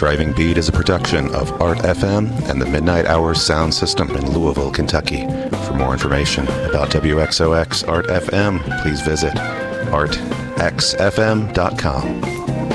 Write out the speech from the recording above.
Driving Beat is a production of Art FM and the Midnight Hours Sound System in Louisville, Kentucky. For more information about WXOX Art FM, please visit artxfm.com.